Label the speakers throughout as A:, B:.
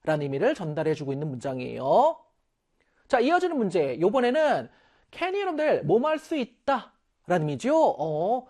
A: 라는 의미를 전달해주고 있는 문장이에요. 자, 이어지는 문제. 요번에는 can이 여러분들 뭐뭐 할 수 있다 라는 의미죠.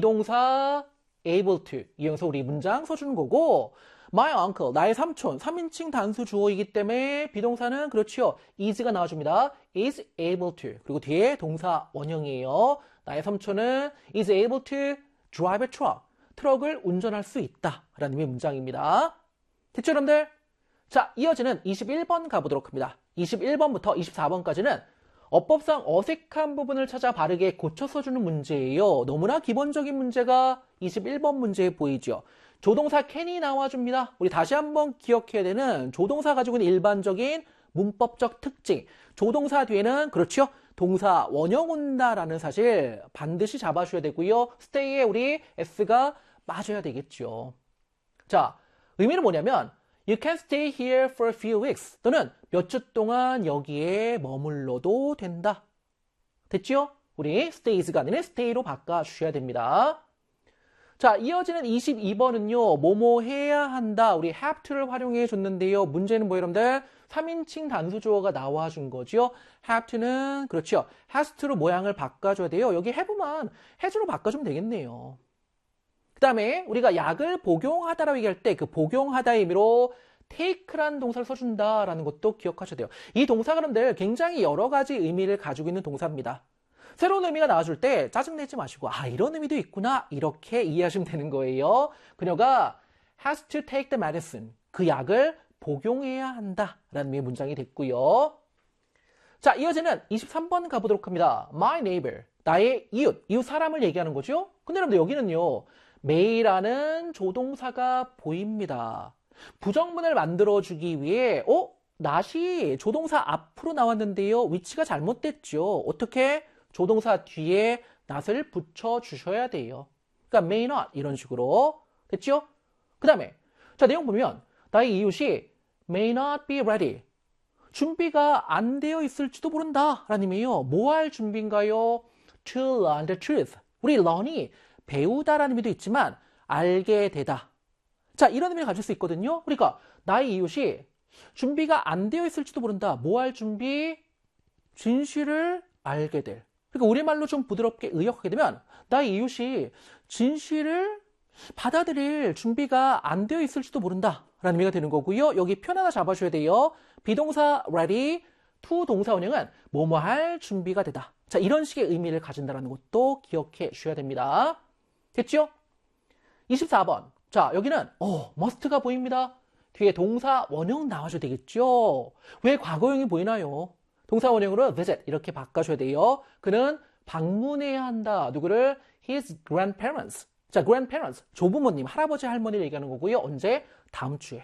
A: 비동사 able to 이용해서 우리 문장 써주는 거고, my uncle, 나의 삼촌, 3인칭 단수 주어이기 때문에 비동사는 그렇죠. is가 나와줍니다. is able to. 그리고 뒤에 동사 원형이에요. 나의 삼촌은 is able to drive a truck. 트럭을 운전할 수 있다 라는 의미의 문장입니다. 됐죠, 여러분들? 자, 이어지는 21번 가보도록 합니다. 21번부터 24번까지는 어법상 어색한 부분을 찾아 바르게 고쳐 써주는 문제예요. 너무나 기본적인 문제가 21번 문제에 보이죠. 조동사 can이 나와줍니다. 우리 다시 한번 기억해야 되는 조동사 가지고 있는 일반적인 문법적 특징. 조동사 뒤에는 그렇죠. 동사 원형 온다라는 사실 반드시 잡아줘야 되고요. stay에 우리 s가 맞아야 되겠죠. 자, 의미는 뭐냐면 You can stay here for a few weeks. 또는 몇 주 동안 여기에 머물러도 된다. 됐죠? 우리 stays가 아니라 stay로 바꿔주셔야 됩니다. 자, 이어지는 22번은요. 뭐뭐 해야 한다. 우리 have to를 활용해 줬는데요. 문제는 뭐예요, 여러분들? 3인칭 단수 주어가 나와준 거죠. have to는 그렇죠. has to로 모양을 바꿔줘야 돼요. 여기 have만 has로 바꿔주면 되겠네요. 그 다음에 우리가 약을 복용하다라고 얘기할 때 그 복용하다의 의미로 take란 동사를 써준다라는 것도 기억하셔야 돼요. 이 동사가 여러분들 굉장히 여러 가지 의미를 가지고 있는 동사입니다. 새로운 의미가 나와줄 때 짜증내지 마시고 이런 의미도 있구나 이렇게 이해하시면 되는 거예요. 그녀가 has to take the medicine. 그 약을 복용해야 한다라는 의미의 문장이 됐고요. 자, 이어지는 23번 가보도록 합니다. My neighbor. 나의 이웃 사람을 얘기하는 거죠. 근데 여러분들 여기는요. may라는 조동사가 보입니다. 부정문을 만들어주기 위해 not이 조동사 앞으로 나왔는데요. 위치가 잘못됐죠. 어떻게? 조동사 뒤에 not을 붙여주셔야 돼요. 그러니까 may not 이런 식으로 됐죠? 그 다음에 자 내용 보면 나의 이웃이 may not be ready. 준비가 안 되어 있을지도 모른다 라는 의미예요. 뭐 할 준비인가요? To learn the truth. 우리 learn이 배우다라는 의미도 있지만 알게 되다. 자, 이런 의미를 가질 수 있거든요. 그러니까 나의 이웃이 준비가 안 되어 있을지도 모른다. 뭐 할 준비? 진실을 알게 될. 그러니까 우리말로 좀 부드럽게 의역하게 되면 나의 이웃이 진실을 받아들일 준비가 안 되어 있을지도 모른다 라는 의미가 되는 거고요. 여기 표현 하나 잡아줘야 돼요. 비동사 ready, to 동사 원형은 뭐뭐 할 준비가 되다. 자, 이런 식의 의미를 가진다는 것도 기억해 주셔야 됩니다. 됐죠? 24번. 자, 여기는 must가 보입니다. 뒤에 동사 원형 나와줘야 되겠죠? 왜 과거형이 보이나요? 동사 원형으로 visit 이렇게 바꿔줘야 돼요. 그는 방문해야 한다. 누구를? His grandparents. 자, grandparents. 조부모님, 할아버지, 할머니를 얘기하는 거고요. 언제? 다음 주에.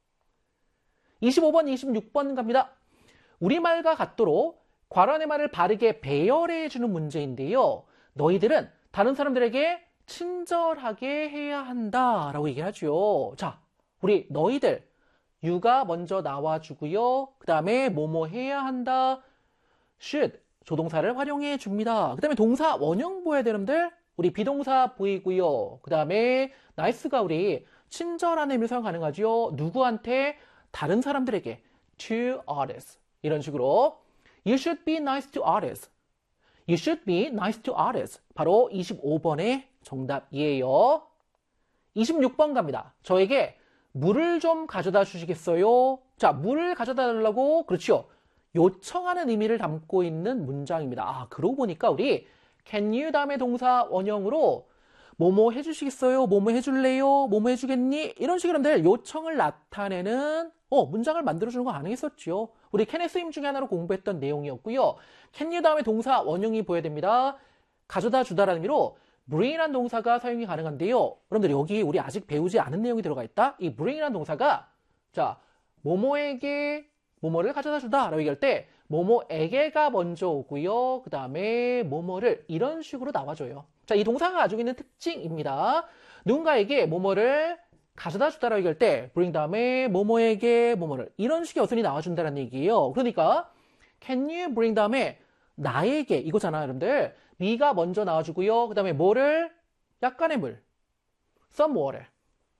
A: 25번, 26번 갑니다. 우리말과 같도록 괄호의 말을 바르게 배열해주는 문제인데요. 너희들은 다른 사람들에게 친절하게 해야 한다라고 얘기하죠. 자, 우리 너희들 you가 먼저 나와주고요. 그 다음에 뭐뭐 해야 한다. should 조동사를 활용해 줍니다. 그 다음에 동사 원형 보여야 되는데 우리 비동사 보이고요. 그 다음에 nice가 우리 친절한 의미로 사용 가능하죠. 누구한테? 다른 사람들에게. to others. 이런 식으로 You should be nice to others. You should be nice to others. 바로 25번의 정답이에요. 26번 갑니다. 저에게 물을 좀 가져다 주시겠어요? 자, 물을 가져다 달라고 그렇죠. 요청하는 의미를 담고 있는 문장입니다. 그러고 보니까 우리 can you 다음에 동사 원형으로 뭐뭐 해주시겠어요? 뭐뭐 해줄래요? 뭐뭐 해주겠니? 이런 식으로 하면 요청을 나타내는 문장을 만들어주는 거 가능했었죠. 우리 can의 쓰임 중에 하나로 공부했던 내용이었고요. can you 다음에 동사 원형이 보여야 됩니다. 가져다 주다라는 의미로 bring이라는 동사가 사용이 가능한데요. 여러분들 여기 우리 아직 배우지 않은 내용이 들어가 있다. 이 bring이라는 동사가 자 뭐뭐에게 뭐뭐를 가져다 주다 라고 얘기할 때 뭐뭐에게가 먼저 오고요. 그 다음에 뭐뭐를 이런 식으로 나와줘요. 자, 이 동사가 가지고 있는 특징입니다. 누군가에게 뭐뭐를 가져다 주다라고 얘기할 때 bring 다음에 뭐뭐에게 뭐뭐를 이런 식의 어순이 나와준다는 얘기예요. 그러니까 can you bring 다음에 나에게 이거잖아요, 여러분들. me가 먼저 나와주고요. 그 다음에 뭐를? 약간의 물. some water.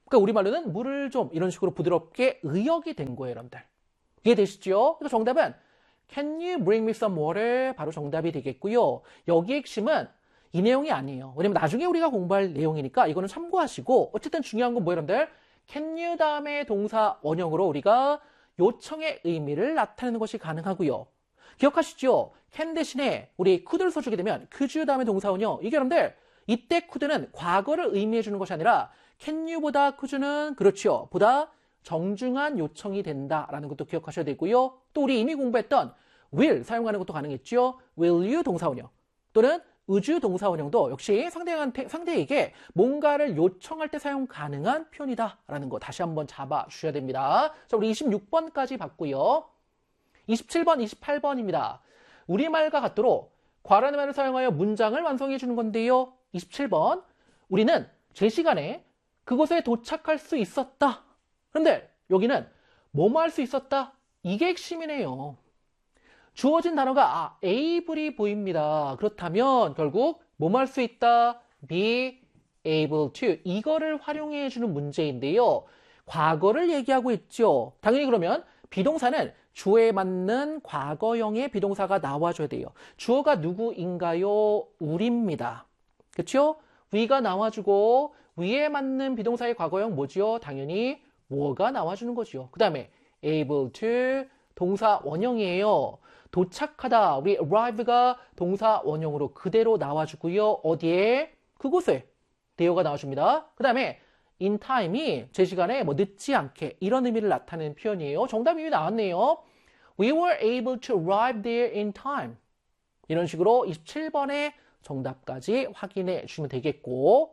A: 그러니까 우리말로는 물을 좀 이런 식으로 부드럽게 의역이 된 거예요, 여러분들. 이해되시죠? 그래서 정답은 Can you bring me some water? 바로 정답이 되겠고요. 여기의 핵심은 이 내용이 아니에요. 왜냐면 나중에 우리가 공부할 내용이니까 이거는 참고하시고 어쨌든 중요한 건 뭐예요, 여러분들? Can you 다음에 동사 원형으로 우리가 요청의 의미를 나타내는 것이 가능하고요. 기억하시죠? can 대신에 우리 could를 써주게 되면 could you 다음에 동사 원형. 이게 여러분들 이때 could는 과거를 의미해 주는 것이 아니라 can you보다 could는 그렇죠. 보다 정중한 요청이 된다라는 것도 기억하셔야 되고요. 또 우리 이미 공부했던 will 사용하는 것도 가능했죠. will you 동사 원형 또는 would you 동사 원형도 역시 상대에게 뭔가를 요청할 때 사용 가능한 표현이다라는 거 다시 한번 잡아주셔야 됩니다. 자, 우리 26번까지 봤고요. 27번, 28번입니다. 우리말과 같도록 과라는 말을 사용하여 문장을 완성해 주는 건데요. 27번, 우리는 제 시간에 그곳에 도착할 수 있었다. 그런데 여기는 뭐뭐 할 수 있었다? 이게 핵심이네요. 주어진 단어가 able이 보입니다. 그렇다면 결국 뭐뭐 할 수 있다? be able to 이거를 활용해 주는 문제인데요. 과거를 얘기하고 있죠. 당연히 그러면 비동사는 주어에 맞는 과거형의 비동사가 나와줘야 돼요. 주어가 누구인가요? 우리입니다. 그렇죠? we가 나와주고 we에 맞는 비동사의 과거형 뭐지요? 당연히 were가 나와주는 거죠. 그 다음에 able to 동사 원형이에요. 도착하다 우리 arrive가 동사 원형으로 그대로 나와주고요. 어디에? 그곳에 대어가 나와줍니다. 그 다음에 in time이 제 시간에 뭐 늦지 않게 이런 의미를 나타내는 표현이에요. 정답이 이미 나왔네요. We were able to arrive there in time. 이런 식으로 27번의 정답까지 확인해 주시면 되겠고,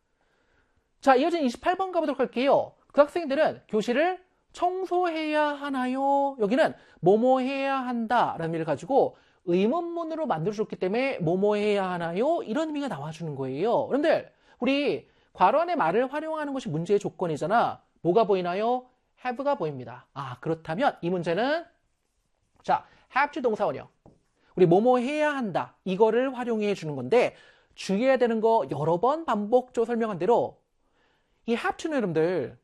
A: 자, 이어진 28번 가보도록 할게요. 그 학생들은 교실을 청소해야 하나요? 여기는 뭐뭐 해야 한다 라는 의미를 가지고 의문문으로 만들어줬기 때문에 뭐뭐 해야 하나요? 이런 의미가 나와주는 거예요. 그런데 우리 괄호 안에 말을 활용하는 것이 문제의 조건이잖아. 뭐가 보이나요? have가 보입니다. 그렇다면 이 문제는 자, have to 동사 원형. 우리 뭐뭐 해야 한다. 이거를 활용해 주는 건데 주의해야 되는 거 여러 번 반복적으로 설명한 대로 이 have to는 여러분들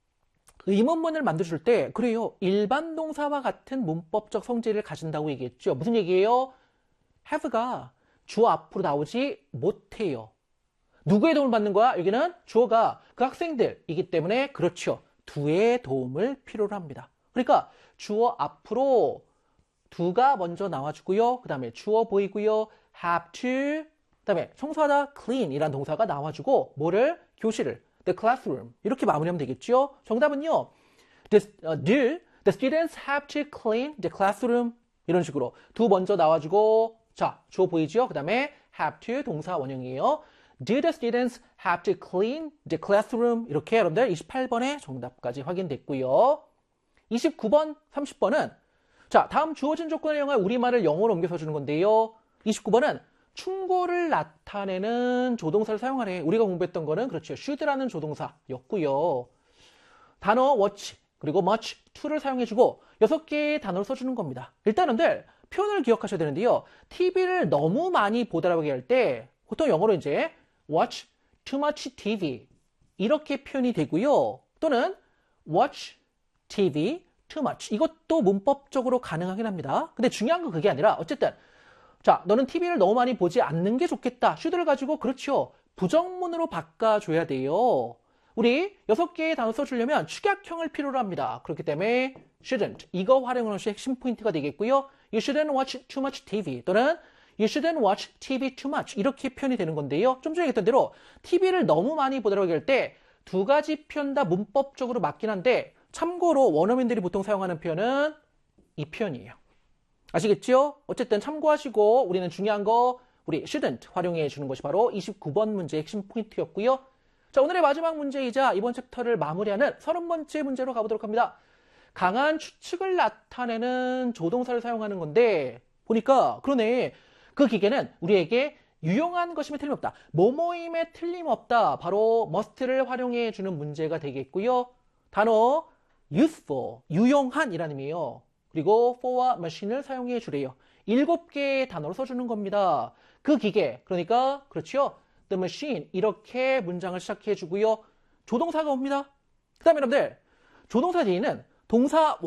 A: 의문문을 만들어줄 때 그래요. 일반 동사와 같은 문법적 성질을 가진다고 얘기했죠. 무슨 얘기예요? have가 주어 앞으로 나오지 못해요. 누구의 도움을 받는 거야? 여기는 주어가 그 학생들이기 때문에 그렇죠. 두의 도움을 필요로 합니다. 그러니까 주어 앞으로 두가 먼저 나와주고요. 그 다음에 주어 보이고요. have to, 그 다음에 청소하다 clean 이란 동사가 나와주고 뭐를? 교실을 the classroom 이렇게 마무리하면 되겠죠. 정답은요. the students have to clean the classroom 이런 식으로 두 먼저 나와주고 자 주어 보이죠. 그 다음에 have to 동사 원형이에요. Do the students have to clean the classroom 이렇게 여러분들 28번의 정답까지 확인됐고요. 29번, 30번은 자 다음 주어진 조건을 이용해 우리말을 영어로 옮겨서 주는 건데요. 29번은 충고를 나타내는 조동사를 사용하래. 우리가 공부했던 거는 그렇죠. should라는 조동사였고요. 단어 watch 그리고 much, to를 사용해주고 6개의 단어를 써주는 겁니다. 일단은들 표현을 기억하셔야 되는데요. TV를 너무 많이 보다라고 얘기할 때 보통 영어로 이제 watch too much TV 이렇게 표현이 되고요. 또는 watch TV too much 이것도 문법적으로 가능하긴 합니다. 근데 중요한 건 그게 아니라 어쨌든 자, 너는 TV를 너무 많이 보지 않는 게 좋겠다. should를 가지고 그렇죠. 부정문으로 바꿔줘야 돼요. 우리 6개의 단어 써주려면 축약형을 필요로 합니다. 그렇기 때문에 shouldn't 이거 활용하는 것이 핵심 포인트가 되겠고요. You shouldn't watch too much TV 또는 You shouldn't watch TV too much 이렇게 표현이 되는 건데요. 좀 전에 얘기했던 대로 TV를 너무 많이 보더라고 할 때 두 가지 표현 다 문법적으로 맞긴 한데 참고로 원어민들이 보통 사용하는 표현은 이 표현이에요. 아시겠죠? 어쨌든 참고하시고 우리는 중요한 거 우리 shouldn't 활용해 주는 것이 바로 29번 문제의 핵심 포인트였고요. 자, 오늘의 마지막 문제이자 이번 챕터를 마무리하는 30번째 문제로 가보도록 합니다. 강한 추측을 나타내는 조동사를 사용하는 건데 보니까 그러네. 그 기계는 우리에게 유용한 것임에 틀림없다. 뭐뭐임에 틀림없다. 바로 must를 활용해 주는 문제가 되겠고요. 단어 useful, 유용한 이라는 의미예요. 그리고 for와 machine을 사용해 주래요. 7개의 단어로 써주는 겁니다. 그 기계, 그러니까 그렇죠. The machine 이렇게 문장을 시작해 주고요. 조동사가 옵니다. 그 다음에 여러분들, 조동사 뒤에는 동사